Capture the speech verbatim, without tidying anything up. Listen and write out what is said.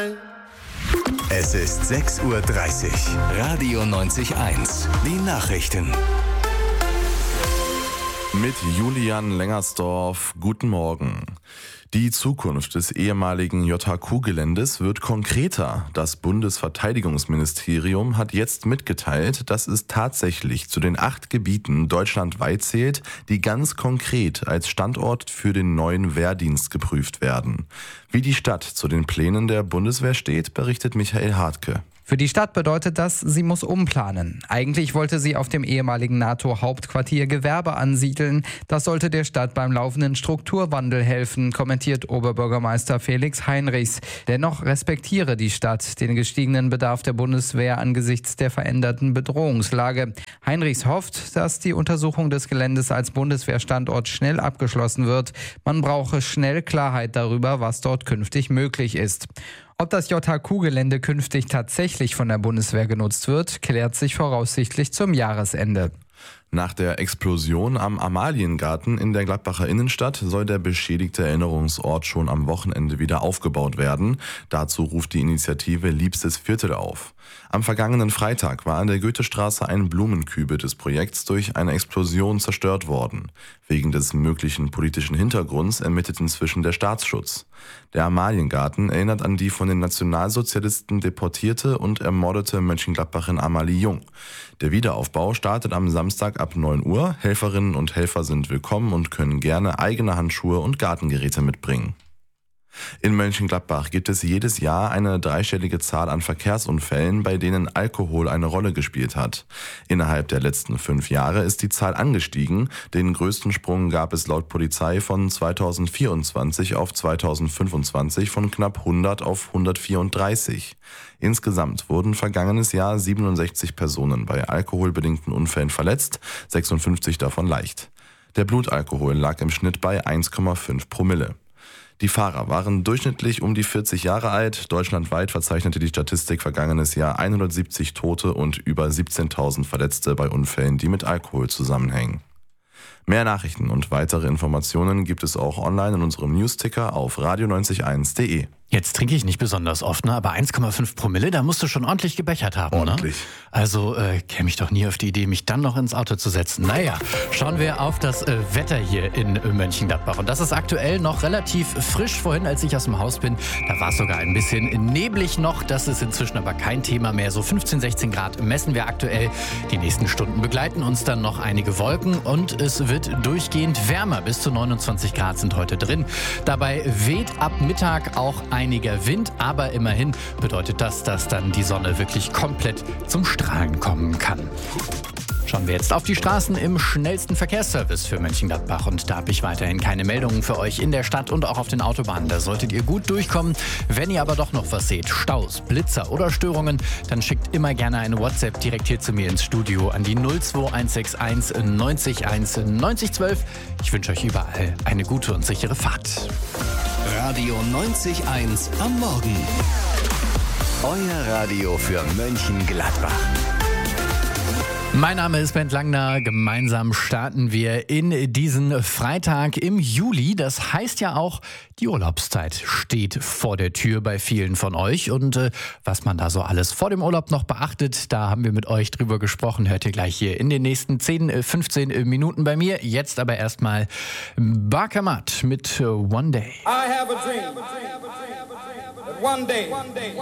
Es ist sechs Uhr dreißig. Radio neunzig eins. Die Nachrichten. Mit Julian Lengersdorf, guten Morgen. Die Zukunft des ehemaligen J H Q-Geländes wird konkreter. Das Bundesverteidigungsministerium hat jetzt mitgeteilt, dass es tatsächlich zu den acht Gebieten deutschlandweit zählt, die ganz konkret als Standort für den neuen Wehrdienst geprüft werden. Wie die Stadt zu den Plänen der Bundeswehr steht, berichtet Michael Hartke. Für die Stadt bedeutet das, sie muss umplanen. Eigentlich wollte sie auf dem ehemaligen NATO-Hauptquartier Gewerbe ansiedeln. Das sollte der Stadt beim laufenden Strukturwandel helfen, kommentiert Oberbürgermeister Felix Heinrichs. Dennoch respektiere die Stadt den gestiegenen Bedarf der Bundeswehr angesichts der veränderten Bedrohungslage. Heinrichs hofft, dass die Untersuchung des Geländes als Bundeswehrstandort schnell abgeschlossen wird. Man brauche schnell Klarheit darüber, was dort künftig möglich ist. Ob das J H Q-Gelände künftig tatsächlich von der Bundeswehr genutzt wird, klärt sich voraussichtlich zum Jahresende. Nach der Explosion am Amaliengarten in der Gladbacher Innenstadt soll der beschädigte Erinnerungsort schon am Wochenende wieder aufgebaut werden. Dazu ruft die Initiative Liebstes Viertel auf. Am vergangenen Freitag war an der Goethestraße ein Blumenkübel des Projekts durch eine Explosion zerstört worden. Wegen des möglichen politischen Hintergrunds ermittelt inzwischen der Staatsschutz. Der Amaliengarten erinnert an die von den Nationalsozialisten deportierte und ermordete Mönchengladbacherin Amalie Jung. Der Wiederaufbau startet am Samstag ab neun Uhr. Helferinnen und Helfer sind willkommen und können gerne eigene Handschuhe und Gartengeräte mitbringen. In Mönchengladbach gibt es jedes Jahr eine dreistellige Zahl an Verkehrsunfällen, bei denen Alkohol eine Rolle gespielt hat. Innerhalb der letzten fünf Jahre ist die Zahl angestiegen. Den größten Sprung gab es laut Polizei von zweitausendvierundzwanzig auf zweitausendfünfundzwanzig von knapp hundert auf hundertvierunddreißig. Insgesamt wurden vergangenes Jahr siebenundsechzig Personen bei alkoholbedingten Unfällen verletzt, sechsundfünfzig davon leicht. Der Blutalkohol lag im Schnitt bei eins Komma fünf Promille. Die Fahrer waren durchschnittlich um die vierzig Jahre alt. Deutschlandweit verzeichnete die Statistik vergangenes Jahr hundertsiebzig Tote und über siebzehntausend Verletzte bei Unfällen, die mit Alkohol zusammenhängen. Mehr Nachrichten und weitere Informationen gibt es auch online in unserem Newsticker auf radio neunzig eins punkt de. Jetzt trinke ich nicht besonders oft, ne? Aber eins Komma fünf Promille, da musst du schon ordentlich gebechert haben, Ordentlich. Ne? Also äh, käme ich doch nie auf die Idee, mich dann noch ins Auto zu setzen. Naja, schauen wir auf das äh, Wetter hier in äh, Mönchengladbach. Und das ist aktuell noch relativ frisch. Vorhin, als ich aus dem Haus bin, da war es sogar ein bisschen neblig noch. Das ist inzwischen aber kein Thema mehr. So fünfzehn, sechzehn Grad messen wir aktuell. Die nächsten Stunden begleiten uns dann noch einige Wolken und es wird durchgehend wärmer. Bis zu neunundzwanzig Grad sind heute drin. Dabei weht ab Mittag auch einiger Wind, aber immerhin bedeutet das, dass dann die Sonne wirklich komplett zum Strahlen kommen kann. Schauen wir jetzt auf die Straßen im schnellsten Verkehrsservice für Mönchengladbach. Und da habe ich weiterhin keine Meldungen für euch in der Stadt und auch auf den Autobahnen. Da solltet ihr gut durchkommen. Wenn ihr aber doch noch was seht, Staus, Blitzer oder Störungen, dann schickt immer gerne eine WhatsApp direkt hier zu mir ins Studio an die null zwei eins sechs eins neunzig eins neunzig zwölf. Ich wünsche euch überall eine gute und sichere Fahrt. Radio neunzig eins am Morgen. Euer Radio für Mönchengladbach. Mein Name ist Bernd Langner. Gemeinsam starten wir in diesen Freitag im Juli. Das heißt ja auch, die Urlaubszeit steht vor der Tür bei vielen von euch. Und äh, was man da so alles vor dem Urlaub noch beachtet, da haben wir mit euch drüber gesprochen. Hört ihr gleich hier in den nächsten zehn, fünfzehn Minuten bei mir. Jetzt aber erstmal Barkamat mit One Day. I have a dream. One day.